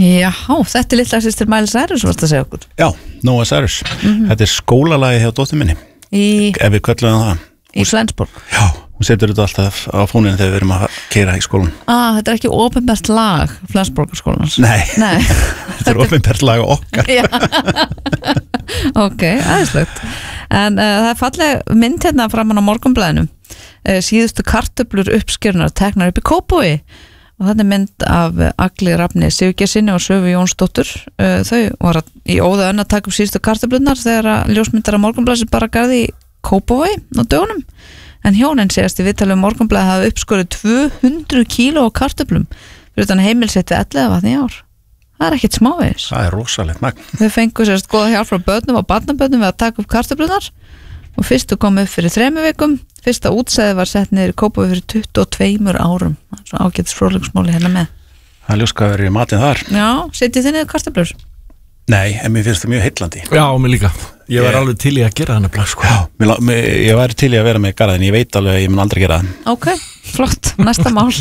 Já, þetta litla systir Miley Cyrus varst að segja okkur. Já, Noah Cyrus. Þetta skólalagið hjá dóttur minni. Ef við köllum það. Í Flensborg. Já, hún setur þetta alltaf á fóninu þegar við erum að keyra í skólan. Þetta ekki opinbert lag Flensborgarskólans. Nei. Þetta opinbert lag okkar. Já. Ok, aðeinslegt. En það falleg mynd hérna framan á Morgunblaðinu. Síðustu kartöflur uppskerunar teknar upp í Kópavogi. Og þetta mynd af Agli Rafni Sigurgeirssyni og Söfu Jónsdóttur. Þau var í óða önn að taka upp síðustu kartöflunar þegar ljósmyndar af Morgunblaðs bara garði í Kópavogi á dögunum. En hjónin segast í viðtali Morgunblaðið hafa uppskorið 200 kíló af kartöflum fyrir utan heimilsett við Elliðavatn í ár. Það er ekkert smávegis. Það er rosalegt magn. Þau fengu sérst góða hjálp frá börnum og barnabörnum við að taka upp kartöflunar og fyrstu kom upp fyrir 3 vikum. Fyrsta útsæði var sett niður í Kópavogi fyrir 22 árum. Það er svo ágætis fróðleiksmáli hérna með. Það er ljóskaður í matinn þar. Já, setjið þið niður kartöflur? Nei, en mér finnst það mjög heillandi. Já, mér líka. Ég var alveg til í að gera þannig sko. Já, ég væri til í að vera með garðin. Ég veit alveg að ég mun aldrei gera það. Ok, flott, næsta mál.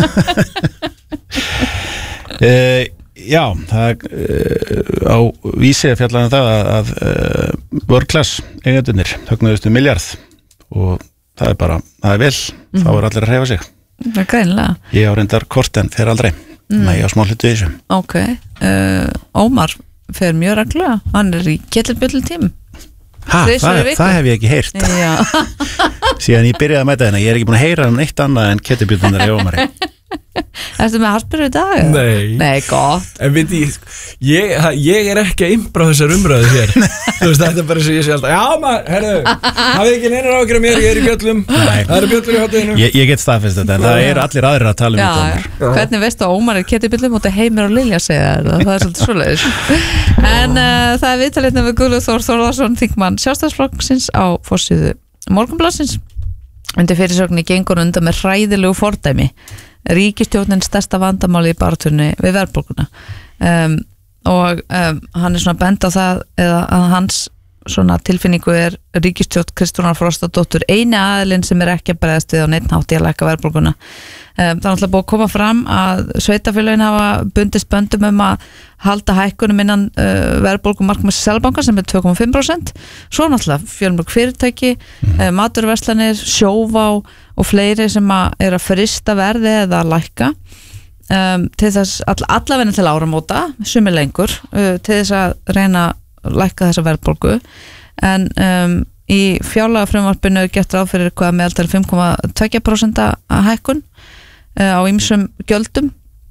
Já, það á vísi að fjallaðum það að World Class eigendurnir högnuðustu milljarð og það er bara, það er vel, þá er allir að hreyfa sig. Það er greinilega. Ég á reyndar kort en fer aldrei. Nei, ég á smá hlutu í þessu. Ok, Ómar fer mjög reglulega, hann er í ketilbjöllu tím. Það hef ég ekki heyrt. Já. Síðan ég byrjaði að mæta þennan, ég er ekki búin að heyra neitt annað en ketilbjöllunar í Ómari. Ertu með harpur í dag? Nei, gott. En veit ég er ekki að impra þessar umræðu hér. Þú veist, þetta er bara sem ég sé alltaf. Já maður, herðu, hafið ekki neinar áhyggjur af mér, ég er í bjöllum. Það eru bjöllur í hátteginu. Ég get staðfest þetta, en það eru allir aðrir að tala um þetta. Hvernig veistu að Ómar er ketilbjöllum og þetta Heimir og Lilja segja það er svolítið svoleiðis. En það er viðtalið við Guðlaug Þór Þórðarson, þingmann Sjálfstæðisflokksins á forsíðu Morgunblaðsins. Undir fyrirsögninni gengur undan með hræðilegu fordæmi. Ríkisstjórnin stærsta vandamáli í baráttunni við verðbólguna og hann er svona bent á það eða að hans svona tilfinningu er ríkisstjórn Kristrúnar Frostadóttur eini aðilinn sem er ekki að bregðast við á neinn hátt í að lækka verðbólguna. Það er náttúrulega búið að koma fram að sveitarfélögin hafa bundist böndum að halda hækkunum innan verðbólgumarkmiðs Seðlabanka sem er 2,5%. Svo náttúrulega fjölmörg fyrirtæki, maturverslanir, Sjóvá og fleiri sem er að frista verði eða að lækka til þess allavegna til áramóta, sumir lengur, til þess að reyna að lækka þessa verðbólgu. En í fjárlagafrumvarpinu er gert ráð fyrir hvað meðaltal 5,2% hækkun á ýmsum gjöldum,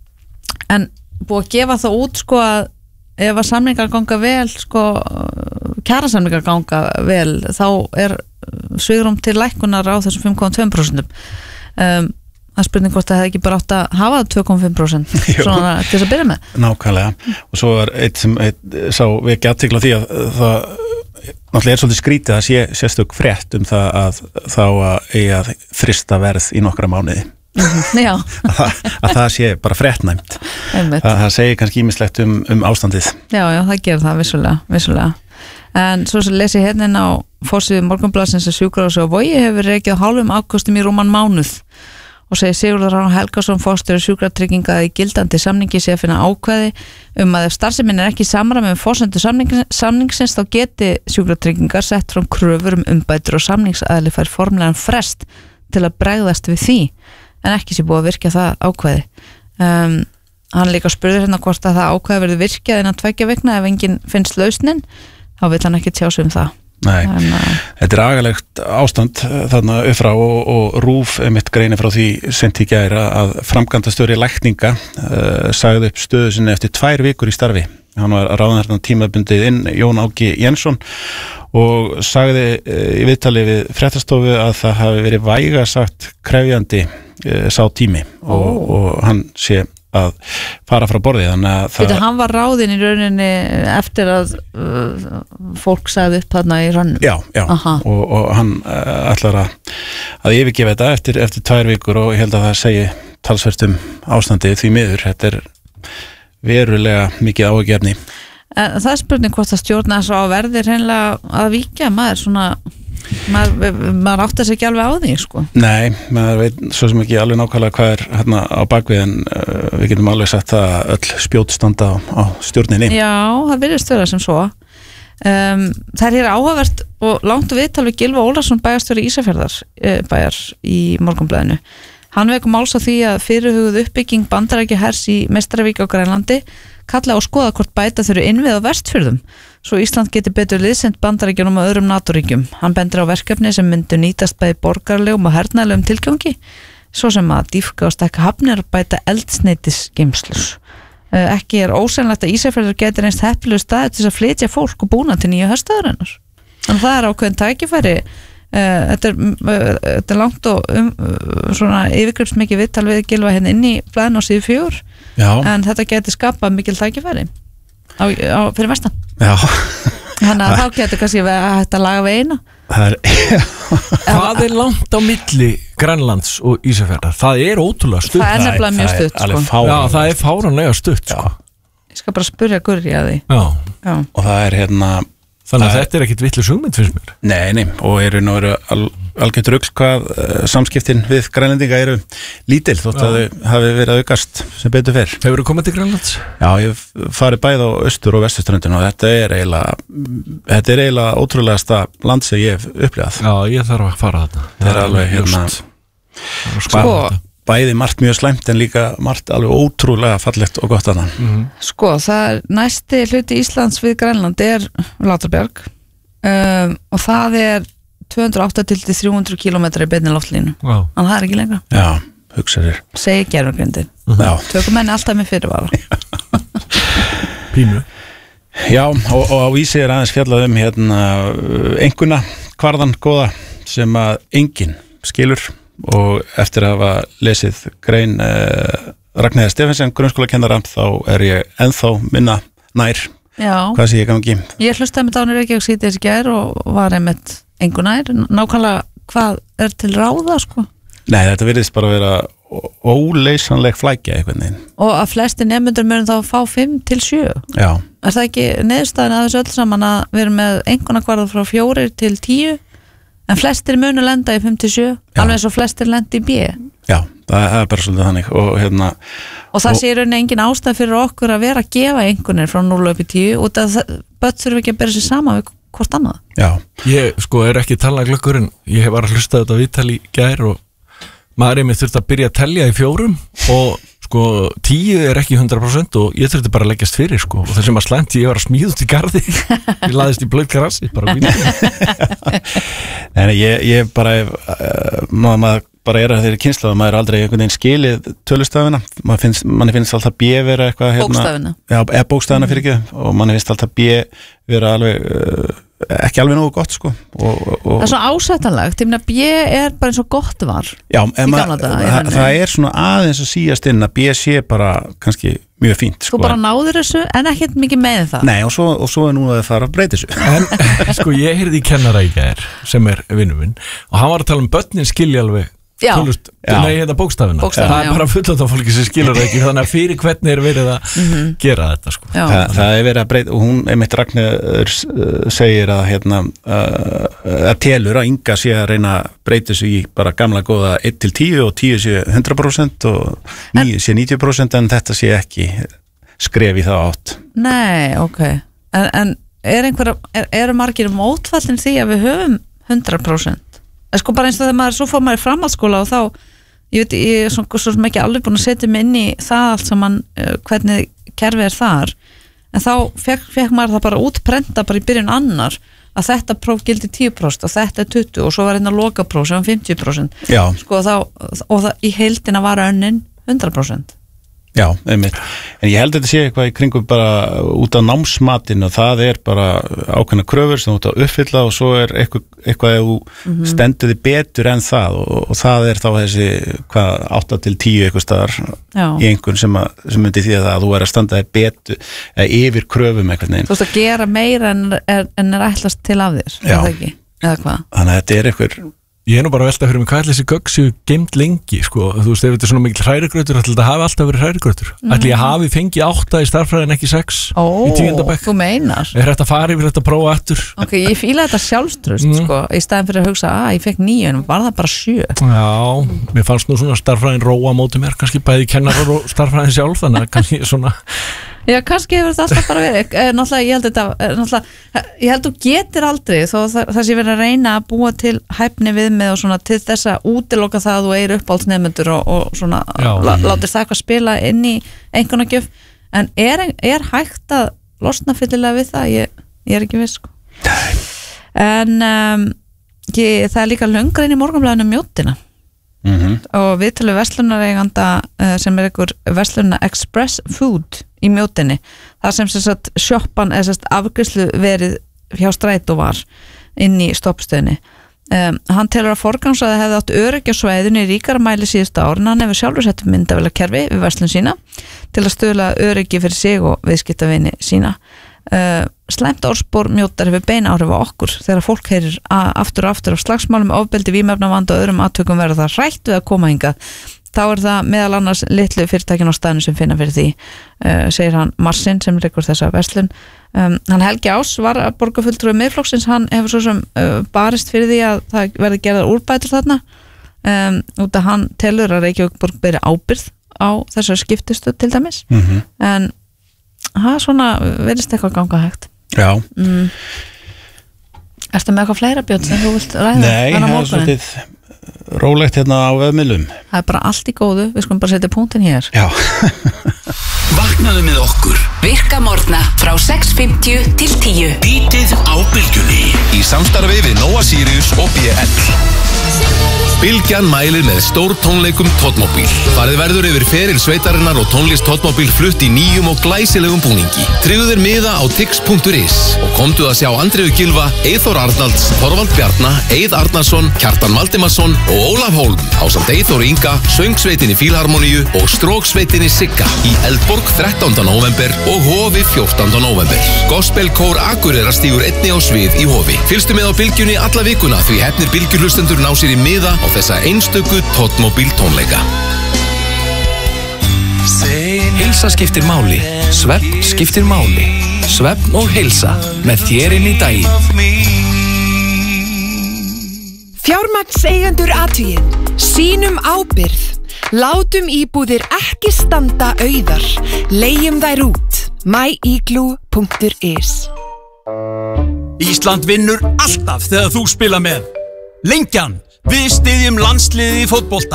en búið að gefa það út sko að ef að samningar ganga vel sko, kjarasamningar ganga vel, þá er svigrúm til lækkunar á þessum 5,2%. Það er spurning hvort það hefði ekki bara átt að hafa 2,5% svona til þess að byrja með. Nákvæmlega, og svo er eitt sem sá vekja athygli á því að það náttúrulega er svolítið skrítið að sé sérstök frétt það að þá að þrista verð í nokkra mánuði. Já. að það sé bara fréttnæmt. Það segir kannski ýmislegt ástandið. Já, það gerir það vissulega. En svo sem lesi hérna á forsíðu Morgunblaðsins að sjúkrahúsið á Vogi hefur rekið á hálfum afköstum í rúman mánuð og segir Sigurður Rán Helgason forstjóri Sjúkratrygginga að í gildandi samningi sé að finna ákvæði að ef starfsemin er ekki í samræmi með forsendur samningsins þá geti Sjúkratryggingar sett fram kröfur umbætur og samningsaðili fær formlegan frest til að bregðast við því, en ekki sé búið að virkja það ákvæði. Hann líka spurði hérna hvort að það ákvæði verði virkjað innan 2 vikna ef enginn finnst lausnin, þá vill hann ekki tjá sig um það. Nei, þetta er agalegt ástand þarna uppfrá og RÚV einmitt greinir frá því sent í gær að framkvæmdastjóri lækninga sagði upp stöðu sinni eftir 2 vikur í starfi. Hann var ráðinn hérna tímabundið inn, Jón Áki Jensson, og sagði í viðtali við fréttastofu að það hafi verið væga sagt krefjandi sá tími og hann sé að fara frá borði, þannig að hann var ráðinn í rauninni eftir að fólk sagði upp þarna í rannum. Já, og hann ætlar að yfirgefa þetta eftir 2 vikur og ég held að það segi talsvert ástandið því miður. Þetta er verulega mikið áhugjefni. Það er spurning hvort að stjórna svo á verði hreinlega að víkja, maður svona maður átti sig ekki alveg á því sko. Nei, maður veit svo sem ekki alveg nákvæmlega hvað hérna á bakvið en við getum alveg sagt að öll spjót standa á stjórninni. Já, það virðist vera sem svo. Það er hér áhugavert og langt viðtal við Gylfa Ólafsson bæjarstjóri Ísafjarðar bæjar í Morgunblaðinu. Hann vekur máls á því að fyrirhuguð uppbygging Bandaríkjahers í Meistaravík á Grænlandi kalla á skoða hvort bæta þurfi innvið á Vestfjörðum svo Ísland geti betur liðsend Bandaríkjunum og öðrum NATO-ríkjum. Hann bendir á verkefni sem myndu nýtast bæði borgarlegum og hernaðlegum tilgangi svo sem að dýpka og stækka hafnir og bæta eldsneytisgeymslur. Ekki er ósennilegt að Ísafjörður geti reynst heppilegur staður til að flytja fólk og búna til nýju herstöðarinnar. Þannig það er ákveðin tækifæri. Þetta er langt og svona yfirgripsmikið viðtal við Gylfa hérna inn í blaðinu á síðu 4. Já. En þetta geti skapað mikil tækifæri fyrir vestan. Já. Þannig að þá getur kannski hægt að laga vegina. Hvað er langt á milli Grænlands og Ísafjarðar? Það er ótrúlega stutt. Það er nefnilega mjög stutt sko. Já, það er fáránlega stutt sko. Ég skal bara spurja Gurri að því. Já. Og það er hérna þannig að þetta er ekkit vitlaus hugmynd finnst mér. Nei, og eru algjört rugl hvað samskiptin við Grænlendinga eru lítil þótt að þau hafi verið að aukast sem betur fer. Hefurðu komið til Grænlands? Já, ég farið bæði á austur- og vesturströndina og þetta er eiginlega ótrúlegasta land sem ég hef upplifað. Já, ég þarf að fara þarna. Það er alveg hérna sko bæði margt mjög slæmt en líka margt alveg ótrúlega fallegt og gott annað. Sko, það er næsti hluti Íslands við Grænlandi er Látrabjarg og það er 280-300 kilometrar í beinni loftlínu. En það er ekki lengra. Já, hugsa þér. Segi gerfugrindin. Tökum henni alltaf með fyrirvara. Pínu. Já, og á Vísi er aðeins fjallað hérna einhverna kvarðan góða sem að enginn skilur og eftir að hafa lesið grein Ragnheiðar Stephensen grunnskólakennara þá er ég ennþá minna nær. Já. Hvað sé ég gangi? Ég hlustaði með Dánir Reykjavík síðdegis í gær og var einmitt engu nær. Nákvæmlega hvað er til ráða sko? Nei, þetta virðist bara vera óleysanleg flækja einhvern veginn. Og að flesti nemendur mörgum þá fá 5 til 7. Já. Er það ekki neðurstaðin að þessu öll saman að við erum með einhverna kvarða frá 4 til 10? En flestir munu lenda í 5 til 7, alveg eins og flestir lenda í B. Já, það er bara svolítið þannig. Og það sé rauninni engin ástæð fyrir okkur að vera að gefa einhvernir frá 0 upp í 10 og börn þurfum ekki að bera sér saman við hvort annað. Já. Ég sko er ekki talnaglökkur en ég hef bara hlustað þetta viðtal í gær og maður einmitt þurft að byrja að telja í 4 og sko 10 er ekki 100% og ég þurfti bara að leggjast fyrir sko og þessum að slæmt ég var að smíða út í garði ég laðist í blöð grassi bara Nei, ég bara maður bara er að þeirri kynslað og maður er aldrei einhvern veginn skilið tölustafina manni finnst alltaf B vera eitthvað bókstafina. Já, bókstafina fyrir ekki og manni finnst alltaf B vera alveg ekki alveg nógu gott sko það er svo ásættanlegt, ég meina B er bara eins og gott var. Já, það er svona aðeins að síast inn að B sé bara kannski mjög fínt sko. Þú bara náður þessu en ekkert mikið með það. Nei, og svo er núna að það fara að breyta þessu. En sko ég heyrði í kennara í gær sem er vinur minn og hann var að tala börnin skilja alveg tölust, nei, hérna bókstafina. Það er bara fullt af fólki sem skilur það ekki þannig að fyrir hvernig er verið að gera þetta sko. Það er verið að breyta og hún einmitt Ragnheiður segir að hérna að telur að Inga sé að reyna að breyta þessu í bara gamla góða 1 til 10 og 10 sé 100% og 9 sé 90% en þetta sé ekki skref í það átt. Nei, ok. En eru margir mótfallin því að við höfum 100%? Sko bara eins og þegar svo fór maður í framhaldsskóla og þá, ég er svo ekki alveg búin að setja mig inn í það allt saman hvernig kerfið er þar en þá fekk maður það bara útprenta bara í byrjun annar að þetta próf gildi 10% og þetta er 20% og svo var hérna lokapróf sem var 50%. Já. Sko og það í heildina var önnin 100%. Já, einmitt. En ég held að þetta sé eitthvað í kringum bara út af námsmatinn og það er bara ákveðna kröfur sem þú ert að uppfylla og svo er eitthvað ef þú stendur þig betur en það og það er þá þessi 8 til 10 eitthvað staðar í einhvern sem myndi því að þú er að standa þig betur yfir kröfum eitthvað neginn. Þú veist að gera meira en er ætlast til af þér, er það ekki? Eða hvað? Þannig að þetta er Ég nú bara að velta fyrir mig hvað ætli þessi gögg séu geimt lengi, sko. Þú veist, ef þetta svona mikil hrærigrautur, ætli þetta hafi alltaf verið hrærigrautur. Ætli ég hafi fengið 8 í starffræði en ekki 6 í 10. bekk. Þú meinar. Er þetta að fara yfir þetta að prófa aftur? Ok, ég fíla þetta sjálfströst, sko, í staðin fyrir að hugsa, ég fekk 9, en var það bara 7. Já, mér fannst nú svona starffræðin róa móti mér, kannski bæði kennarar og starffræðin sjálf, þannig að kannski svona... Já, kannski hefur þetta alltaf bara verið náttúrulega, ég held þú getur aldrei þó það sé verið að reyna að búa til hæfni viðmið og svona til þess að útiloka það að þú eigir uppáhaldsnemendur og svona látir það eitthvað spila inn í einhvernagjöf, en er hægt að losna fyllilega við það? Ég er ekki viss, sko. En það er líka löngrein í Morgunblaðinu Mjóddina. Og viðtölu verslunareiganda sem er einhver versluna Express Food í Mjóddinni, það sem sagt sjoppan eða afgreiðslu verið hjá Strætó var inn í stoppstöðinni. Hann telur að forgangsraða hefði átt öryggjasvæðinu í ríkara mæli síðustu ár, en hann hefur sjálfur sett myndavélakerfi við verslun sína til að stuðla öryggi fyrir sig og viðskiptavini sína. Slæmt orðspor Mjóddar hefur bein áhrif á okkur þegar fólk heyrir aftur og aftur af slagsmálum, ofbeldi, vímuefnavanda og öðrum attökum verða það hrætt við að koma hingað. Þá er það meðal annars litlu fyrirtækin á staðinu sem finna fyrir því, segir hann Marsin sem rekur þessa verslun. Hann Helgi Ás var borgarfulltrúi Miðflokksins, hann hefur svo sem barist fyrir því að það verði gerðar úrbætur þarna, út að hann telur að Reykjavík beri ábyrgð á þessar skiptistöð til dæmis, en það svona verðist eitthvað ganga hægt. Já. Ertu með eitthvað fleira, Björn, sem þú vilt ræða? Nei, það er svolítið rólegt hérna á vefmiðlum. Það er bara allt í góðu, við skulum bara setja punktin hér. Já. Vaknaðu með okkur. Virka morgna frá 6:50 til 10. Bítið á Bylgjunni í samstarfi við Nóa Sirius og BL. Bylgjan mælir með stór tónleikum Totmobil. Farið verður yfir feril sveitarinnar og tónlist Totmobil flutt í nýjum og glæsilegum búningi. Tryggðu þér miða á tix.is og komdu að sjá Andreu Gylfa, Eyþór Arnalds, Þorvald Bjarna, Eið Arnarsson, Kjartan Valdimarsson og Ólaf Hólm ásamt Eyþór Inga, söngsveitinni Fílharmoníu og stróksveitinni Sigga í Eldborg 13. november og Hofi 14. november. Gospelkór Akureyrar stígur einni á svið í Hofi. Fylgstu með á Bylgjunni alla vikuna því hefnir bylgjurhlustendur ná sér í miða á þessa einstöku Totmobil tónleika. Heilsa skiptir máli, svefn skiptir máli. Svefn og heilsa með þér inn í daginn. Fjármagnseigendur athugið, sýnum ábyrgð. Látum íbúðir ekki standa auðar. Leigjum þær út. myigloo.is. Ísland vinnur alltaf þegar þú spila með. Lengjan, við styðjum landsliðið í fótbolta.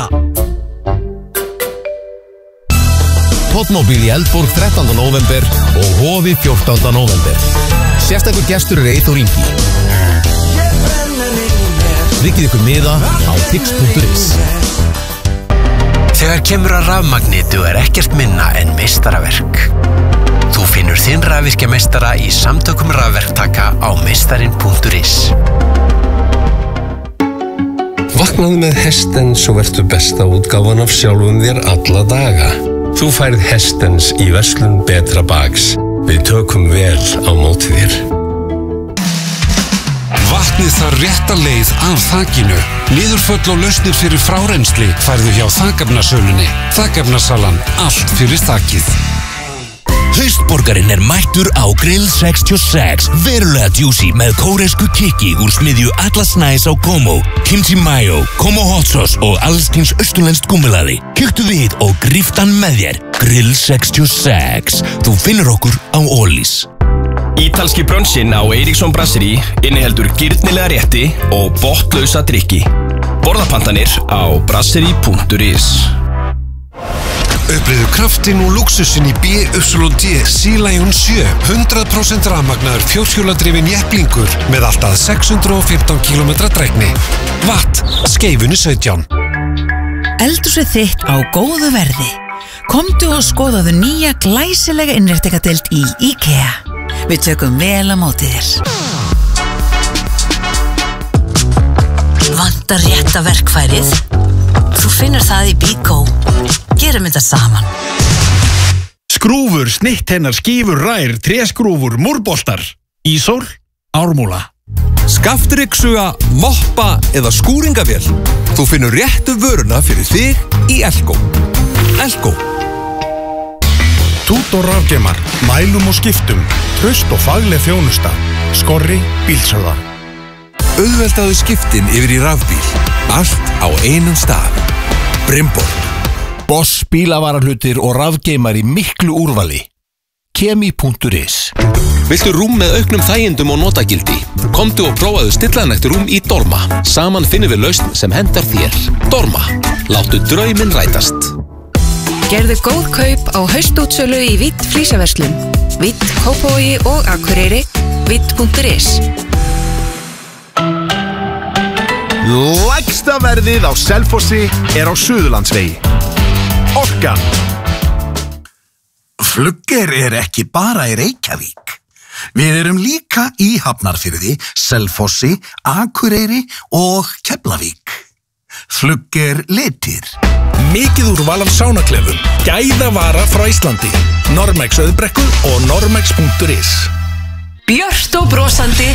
Totmobil í Eldborg 13. november og Hofi 14. november. Sérstakur gestur er Eyþór Ingi. Tryggið ykkur miða á tix.is. Þegar kemur að rafmagni dugar ekkert minna en meistaraverk. Þú finnur þinn rafvirkjameistara í samtökum rafverktaka á meistarin.is. Vaknaðu með Hestens og vertu besta útgáfan af sjálfum þér alla daga. Þú færð Hestens í verslun Betra Bags. Við tökum vel á móti þér. Vatnið þarf rétta leið af þakinu. Niðurföll og lausnir fyrir frárensli færðu hjá Þakefnasölunni. Þakefnasalan, allt fyrir þakið. Haustborgarinn er mættur á Grill 66, verulega juicy með kóresku kikki úr smiðju Atlas Nice á Como, kimchi mayo, Como hot sauce og allskyns austurlenskt gúmmulaði. Kíktu við og gríft hann með þér. Grill 66, þú finnur okkur á Ólís. Ítalski brunchinn á Eiríksson Brasserie inniheldur gyrnilega rétti og botnlausa drykki. Borðapantanir á brasserie.is. Upplifðu kraftinn og lúxusinn í BYD Sea Lion 7, 100% rafmagnaður fjórhjóladrifinn jepplingur með allt að 615 km drægni. Watt, Skeifunni 17. Eldhúsið þitt á góðu verði. Komdu og skoðaðu nýja glæsilega innréttingadeild í IKEA. Við tökum vel á móti þér. Vantar rétta verkfærið? Þú finnur það í Bíkó. Gerum þetta saman. Skrúfur, snitthennar, skífur, rær, tréskrúfur, múrboltar. Ísól, Ármúla. Skaftryksuga, moppa eða skúringavél. Þú finnur réttu vöruna fyrir þig í Elko. Elko. Tút og rafgeimar, mælum og skiptum, traust og fagleg þjónusta. Skorri bílsöða. Auðveldaðu skiptin yfir í rafbíl. Allt á einum stað. Brimborg. Boss bílavarahlutir og rafgeimar í miklu úrvali. Kemi.is. Viltu rúm með auknum þægindum og notagildi? Komdu og prófaðu stillanægt rúm í Dorma. Saman finnum við lausn sem hendar þér. Dorma. Láttu drauminn rætast. Gerðu góð kaup á haustútsölu í Vitt flísaverslun. Vitt, Kópavogi og Akureyri. Vitt.is. Lægsta verðið á Selfossi á Suðurlandsvegi. Orkan. Flugger ekki bara í Reykjavík. Við erum líka í Hafnarfirði, Selfossi, Akureyri og Keflavík. Flugger litir. Mikið úrval af sánaklefum. Gæðavara frá Íslandi. Normex Auðbrekku og normex.is. Björt og brosandi